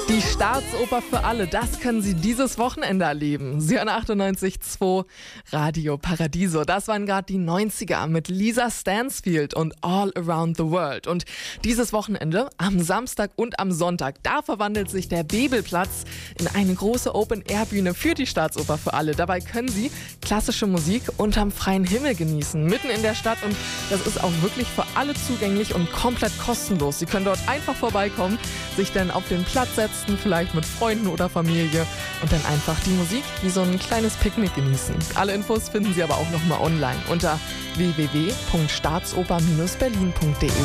Die Staatsoper für alle, das können Sie dieses Wochenende erleben. Sie hören 98.2 Radio Paradiso. Das waren gerade die 90er mit Lisa Stansfield und All Around the World. Und dieses Wochenende, am Samstag und am Sonntag, da verwandelt sich der Bebelplatz in eine große Open-Air-Bühne für die Staatsoper für alle. Dabei können Sie klassische Musik unterm freien Himmel genießen, mitten in der Stadt. Und das ist auch wirklich für alle zugänglich und komplett kostenlos. Sie können dort einfach vorbeikommen, sich dann auf den Platz setzen, vielleicht mit Freunden oder Familie und dann einfach die Musik wie so ein kleines Picknick genießen. Alle Infos finden Sie aber auch nochmal online unter www.staatsoper-berlin.de.